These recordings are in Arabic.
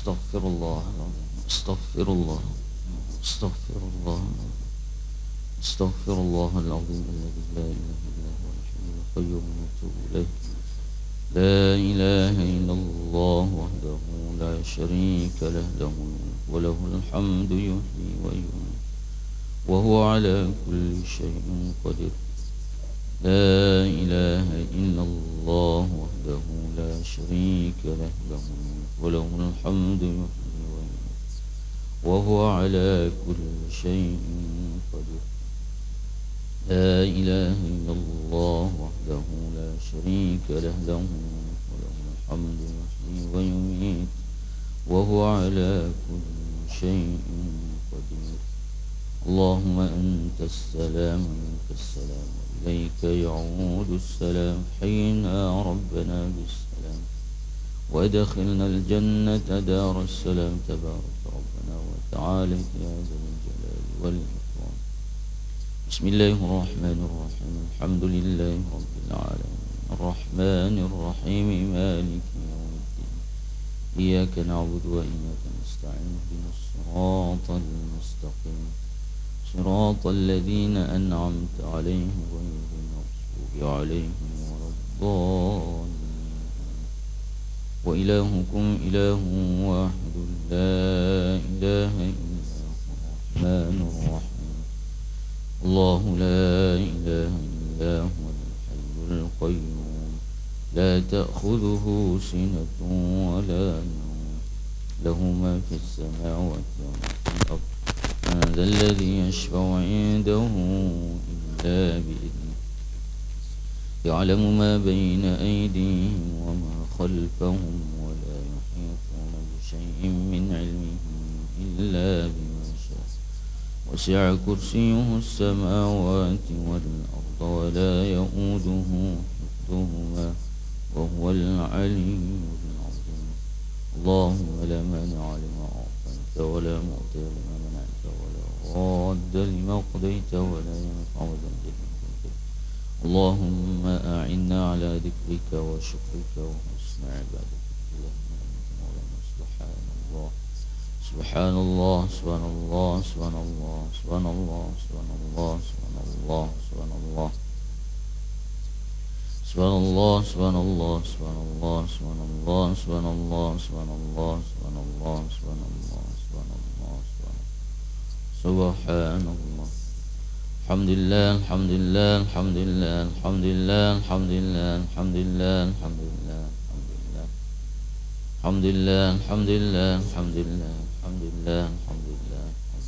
استغفر الله العظيم، استغفر الله، استغفر الله، استغفر الله العظيم الذي لا إله إلا هو الحي القيوم ونتوب إليه. لا إله إلا الله وحده لا شريك له، له الملك وله الحمد يحيي ويميت وهو على كل شيء قدير. لا إله إلا الله وحده لا شريك له، له الملك وله الحمد يحيي ويميت وهو على كل شيء قدير. لا إله إلا الله وحده لا شريك له، له الملك وله الحمد يحيي ويميت وهو على كل شيء قدير. اللهم أنت السلام منك السلام، إليك يعود السلام. حينا ربنا بالسلام وادخلنا الجنة دار السلام. تبارك ربنا وتعالى يا ذا الجلال والإكرام. بسم الله الرحمن الرحيم. الحمد لله رب العالمين الرحمن الرحيم مالك يوم الدين. إياك نعبد وإياك نستعين. اهدنا الصراط المستقيم، صراط الذين أنعمت عليهم غير المغضوب عليهم ولا الضالين. وإلهكم إله واحد لا إله إلا هو الرحمن الرحيم. الله لا إله إلا هو الحي القيوم لا تأخذه سنة ولا نوم، له ما في السماوات وما في الأرض. من ذا الذي يشفع عنده إلا بإذنه، يعلم ما بين أيديهم وما خلفهم ولا يحيطون بشيء من علمه إلا بما شاء. وسع كرسيه السماوات والأرض ولا يؤوده حفظهما وهو العلي العظيم. اللهم لا مانع لما أعطيت ولا معطي لما منعت ولا راد لما قضيت ولا ينفع ذا الجد منك. اللهم أعنا على ذكرك وشكرك وحسن عبادتك. اللهم أنت مولانا. سبحان الله، سبحان الله، سبحان الله، سبحان الله، سبحان الله، سبحان الله، سبحان الله، سبحان الله، سبحان الله، سبحان الله، سبحان الله، سبحان الله، سبحان الله، سبحان الله، سبحان الله، سبحان الله، سبحان الله، سبحان الله. الحمد لله، الحمد لله، الحمد لله، الحمد لله، الحمد لله، الحمد لله، الحمد لله، الحمد لله، الحمد لله، الحمد لله، الحمد لله، الحمد لله،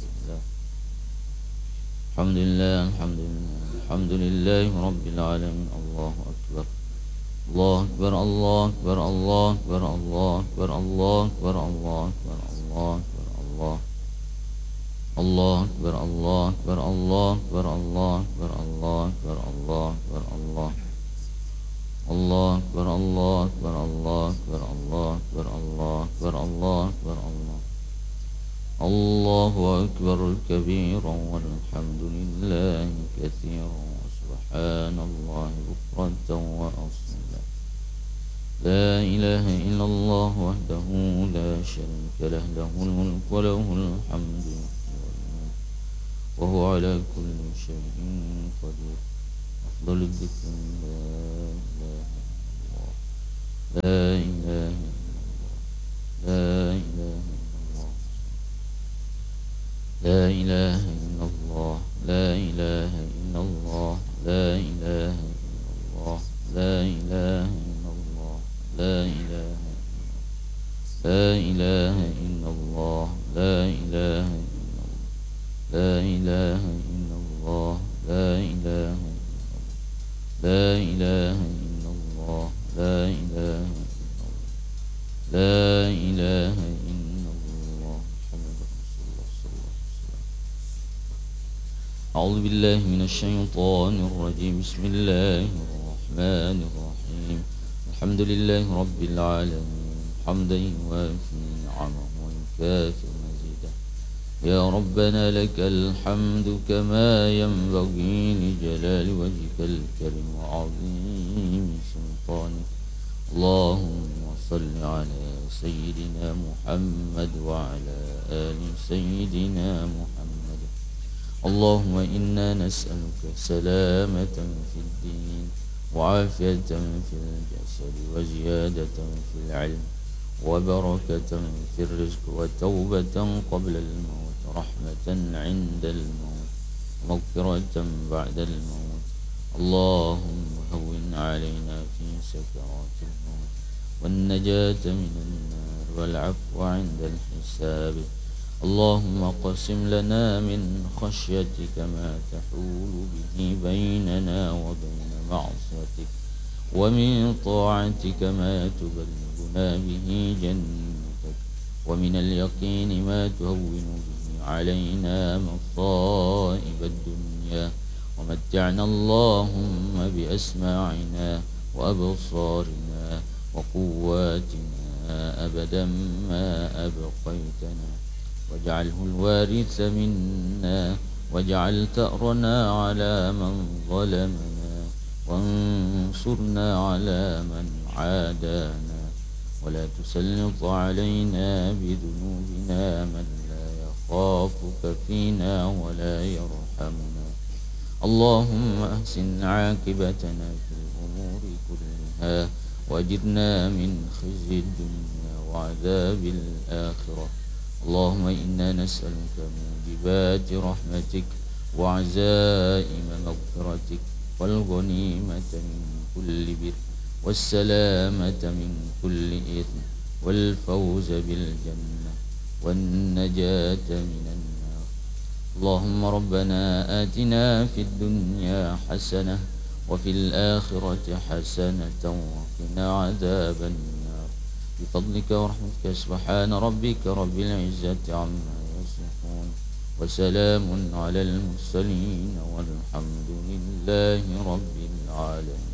الحمد لله، الحمد لله، الحمد لله رب العالمين. الله أكبر، الله أكبر، الله أكبر، الله أكبر، الله أكبر، الله أكبر، الله أكبر، الله أكبر، الله الله أكبر، الله أكبر، الله أكبر، الله أكبر، الله أكبر، الله أكبر، الله الله أكبر، الله أكبر، الله أكبر، الله أكبر، الله أكبر، الله أكبر، الله أكبر كبيرا والحمد لله كثيرا وسبحان الله بكرة وأصيلا. لا إله إلا الله وحده لا شريك له، له الملك وله الحمد وهو على كل شيء قدير. أفضل الذكر لا إله إلا الله، لا إله إلا الله، لا إله إلا الله، لا إله إلا الله، لا إله لا إله إلا الله، لا إله إلا الله، لا إله إلا الله، لا إله لا إله إلا الله، لا إله إلا الله، لا إله إلا الله، محمد رسول الله صلى الله عليه وسلم. أعوذ بالله من الشيطان الرجيم. بسم الله الرحمن الرحيم. الحمد لله رب العالمين حمدا يوافي نعمه ويكافئ مزيده. يا ربنا لك الحمد كما ينبغي لجلال وجهك الكريم وعظيم سلطانك. اللهم صل على سيدنا محمد وعلى آل سيدنا محمد. اللهم إنا نسألك سلامة في الدين وعافية في الجسد وزيادة في العلم وبركة في الرزق وتوبة قبل الموت، رحمة عند الموت، مغفرة بعد الموت. اللهم هون علينا في سكرات الموت والنجاة من النار والعفو عند الحساب. اللهم قسم لنا من خشيتك ما تحول به بيننا وبين معصيتك، ومن طاعتك ما تبلغنا به جنتك، ومن اليقين ما تهون به علينا مصائب الدنيا، ومتعنا اللهم بأسماعنا وأبصارنا وقواتنا أبدا ما أبقيتنا، واجعله الوارث منا، واجعل ثأرنا على من ظلمنا، وانصرنا على من عادانا، ولا تسلط علينا بذنوبنا من لا يخافك فينا ولا يرحمنا. اللهم أحسن عاقبتنا في الأمور كلها، وأجرنا من خزي الدنيا وعذاب الآخرة. اللهم إنا نسألك موجبات رحمتك وعزائم مغفرتك والغنيمة من كل بر والسلامة من كل إثم والفوز بالجنة والنجاة من النار. اللهم ربنا آتنا في الدنيا حسنة وفي الآخرة حسنة وقنا عذاب النار بفضلك ورحمتك. سبحان ربك رب العزة عما يصفون، وسلام على المرسلين، والحمد لله رب العالمين.